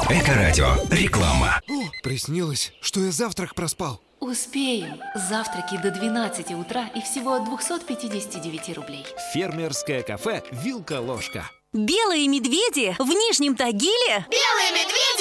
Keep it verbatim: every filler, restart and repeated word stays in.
Эко-радио. Реклама. О, приснилось, что я завтрак проспал. Успеем. Завтраки до двенадцати утра и всего от двухсот пятидесяти девяти рублей. Фермерское кафе «Вилка-ложка». Белые медведи в Нижнем Тагиле. Белые медведи